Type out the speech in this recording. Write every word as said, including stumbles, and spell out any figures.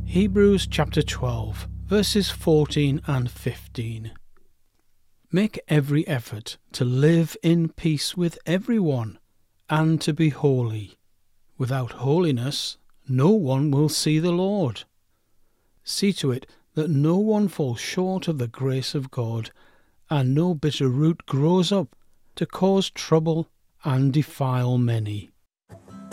Hebrews chapter twelve, verses fourteen and fifteen. Make every effort to live in peace with everyone, and to be holy. Without holiness, no one will see the Lord. See to it that no one falls short of the grace of God, and no bitter root grows up to cause trouble and defile many.